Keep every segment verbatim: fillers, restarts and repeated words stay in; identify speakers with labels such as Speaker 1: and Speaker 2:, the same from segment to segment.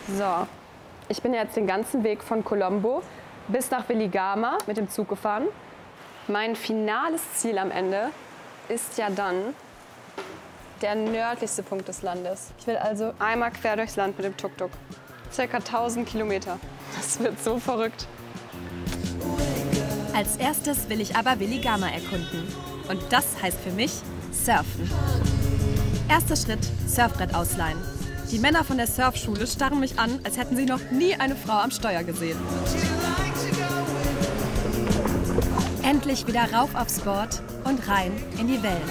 Speaker 1: So, ich bin jetzt den ganzen Weg von Colombo bis nach Weligama mit dem Zug gefahren. Mein finales Ziel am Ende ist ja dann der nördlichste Punkt des Landes. Ich will also einmal quer durchs Land mit dem Tuk-Tuk. Circa tausend Kilometer. Das wird so verrückt.
Speaker 2: Als erstes will ich aber Weligama erkunden. Und das heißt für mich Surfen. Erster Schritt, Surfbrett ausleihen. Die Männer von der Surfschule starren mich an, als hätten sie noch nie eine Frau am Steuer gesehen. Endlich wieder rauf aufs Board und rein in die Wellen.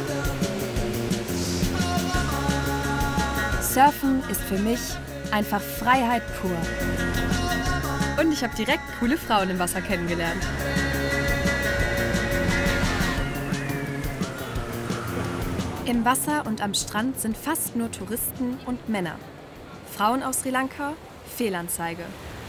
Speaker 2: Surfen ist für mich einfach Freiheit pur. Und ich habe direkt coole Frauen im Wasser kennengelernt. Im Wasser und am Strand sind fast nur Touristen und Männer. Frauen aus Sri Lanka? Fehlanzeige.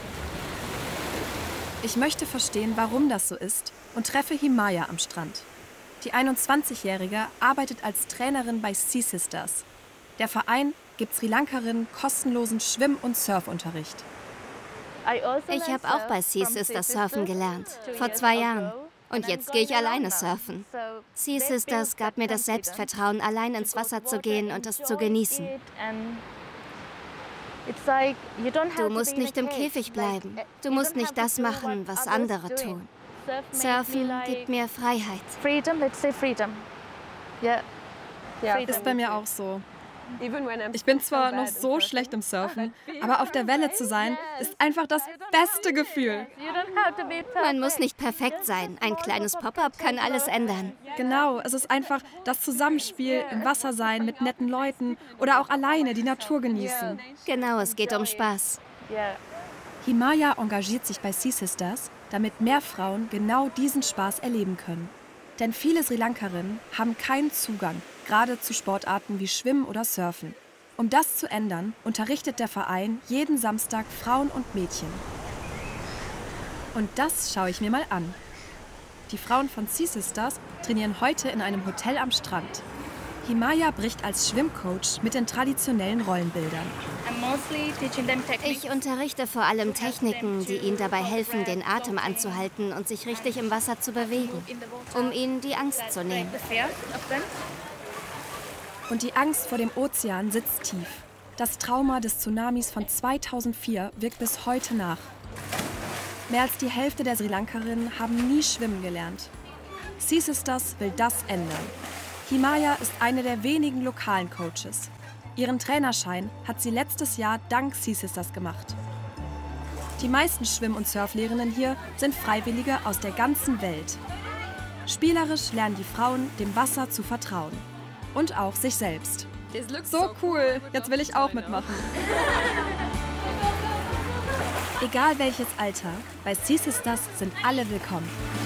Speaker 2: Ich möchte verstehen, warum das so ist und treffe Himaya am Strand. Die einundzwanzigjährige arbeitet als Trainerin bei Sea Sisters. Der Verein gibt Sri Lankerinnen kostenlosen Schwimm- und Surfunterricht.
Speaker 3: Ich habe auch bei Sea Sisters surfen gelernt, vor zwei Jahren. Und jetzt gehe ich alleine surfen. Sea Sisters gab mir das Selbstvertrauen, allein ins Wasser zu gehen und es zu genießen. Du musst nicht im Käfig bleiben. Du musst nicht das machen, was andere tun. Surfen gibt mir Freiheit.
Speaker 1: Ja,
Speaker 2: Ist bei mir auch so. Ich bin zwar noch so schlecht im Surfen, aber auf der Welle zu sein, ist einfach das beste Gefühl.
Speaker 3: Man muss nicht perfekt sein. Ein kleines Pop-up kann alles ändern.
Speaker 2: Genau, es ist einfach das Zusammenspiel, im Wasser sein, mit netten Leuten oder auch alleine die Natur genießen.
Speaker 3: Genau, es geht um Spaß.
Speaker 2: Himaya engagiert sich bei Sea Sisters, damit mehr Frauen genau diesen Spaß erleben können. Denn viele Sri Lankerinnen haben keinen Zugang, gerade zu Sportarten wie Schwimmen oder Surfen. Um das zu ändern, unterrichtet der Verein jeden Samstag Frauen und Mädchen. Und das schaue ich mir mal an. Die Frauen von Sea Sisters trainieren heute in einem Hotel am Strand. Himaya bricht als Schwimmcoach mit den traditionellen Rollenbildern.
Speaker 3: Ich unterrichte vor allem Techniken, die ihnen dabei helfen, den Atem anzuhalten und sich richtig im Wasser zu bewegen, um ihnen die Angst zu nehmen.
Speaker 2: Und die Angst vor dem Ozean sitzt tief. Das Trauma des Tsunamis von zweitausendvier wirkt bis heute nach. Mehr als die Hälfte der Sri Lankerinnen haben nie schwimmen gelernt. Sea Sisters will das ändern. Himaya ist eine der wenigen lokalen Coaches. Ihren Trainerschein hat sie letztes Jahr dank Sea Sisters gemacht. Die meisten Schwimm- und Surflehrerinnen hier sind Freiwillige aus der ganzen Welt. Spielerisch lernen die Frauen, dem Wasser zu vertrauen. Und auch sich selbst. So cool, jetzt will ich auch mitmachen. Egal welches Alter, bei Sea Sisters sind alle willkommen.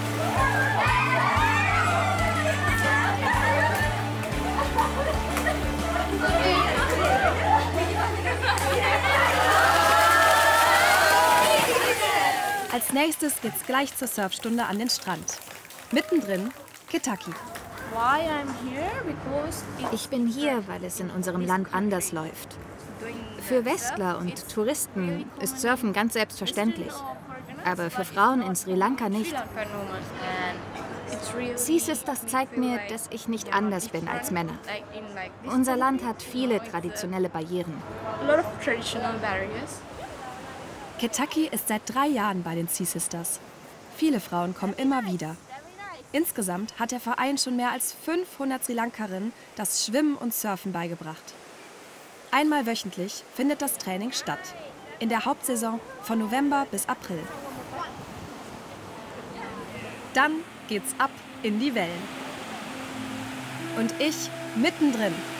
Speaker 2: Als nächstes geht's gleich zur Surfstunde an den Strand. Mittendrin Ketaki.
Speaker 4: Ich bin hier, weil es in unserem Land anders läuft. Für Westler und Touristen ist Surfen ganz selbstverständlich. Aber für Frauen in Sri Lanka nicht. Sea Sisters zeigt mir, dass ich nicht anders bin als Männer. Unser Land hat viele traditionelle Barrieren.
Speaker 2: Ketaki ist seit drei Jahren bei den Sea Sisters. Viele Frauen kommen immer wieder. Insgesamt hat der Verein schon mehr als fünfhundert Sri Lankerinnen das Schwimmen und Surfen beigebracht. Einmal wöchentlich findet das Training statt. In der Hauptsaison von November bis April. Dann geht's ab in die Wellen. Und ich mittendrin.